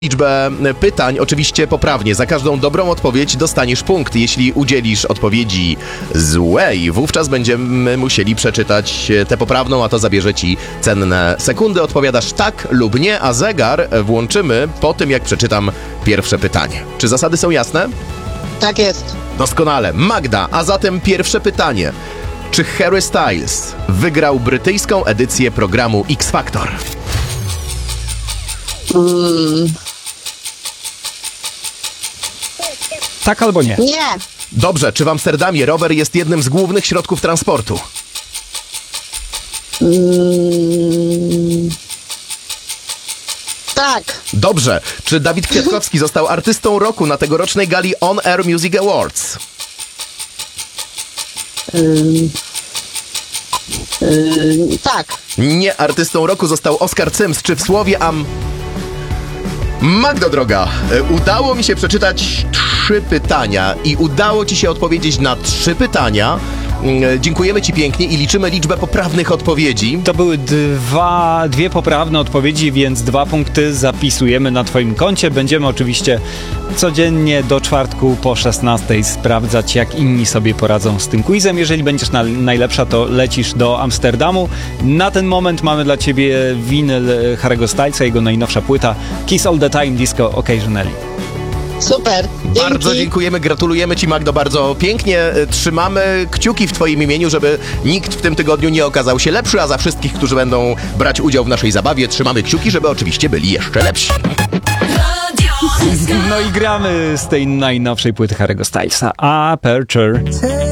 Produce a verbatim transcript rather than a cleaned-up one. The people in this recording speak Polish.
liczbę pytań, oczywiście poprawnie. Za każdą dobrą odpowiedź dostaniesz punkt. Jeśli udzielisz odpowiedzi złej, wówczas będziemy musieli przeczytać tę poprawną, a to zabierze ci cenne sekundy. Odpowiadasz tak lub nie, a zegar włączymy po tym, jak przeczytam pierwsze pytanie. Czy zasady są jasne? Tak jest. Doskonale. Magda, a zatem pierwsze pytanie. Czy Harry Styles wygrał brytyjską edycję programu X Factor? Mm, Tak albo nie? nie. Dobrze, czy w Amsterdamie rower jest jednym z głównych środków transportu? Mm, tak. Dobrze, czy Dawid Kwiatkowski został artystą roku na tegorocznej gali On Air Music Awards? Ym, ym, tak. Nie, artystą roku został Oskar Cyms. Czy w słowie am... Magdo droga, e, udało mi się przeczytać trzy pytania i udało ci się odpowiedzieć na trzy pytania. Mm, Dziękujemy ci pięknie i liczymy liczbę poprawnych odpowiedzi. To były dwa, dwie poprawne odpowiedzi, więc dwa punkty zapisujemy na twoim koncie. Będziemy oczywiście codziennie do czwartku po szesnastej sprawdzać, jak inni sobie poradzą z tym quizem. Jeżeli będziesz na, najlepsza, to lecisz do Amsterdamu. Na ten moment mamy dla ciebie winyl Harry'ego Stylesa, jego najnowsza płyta Kiss All The Time, Disco Occasionally. Super. Dzięki. Bardzo dziękujemy, gratulujemy ci, Magdo, bardzo pięknie. E, Trzymamy kciuki w twoim imieniu, żeby nikt w tym tygodniu nie okazał się lepszy, a za wszystkich, którzy będą brać udział w naszej zabawie, trzymamy kciuki, żeby oczywiście byli jeszcze lepsi. No i gramy z tej najnowszej płyty Harry'ego Stylesa, Aperture.